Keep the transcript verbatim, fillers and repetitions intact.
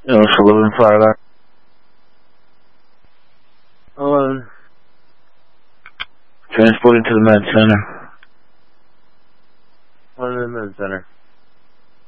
You know, Sullivan Fire eleven. Transporting to the med center. One in the med center.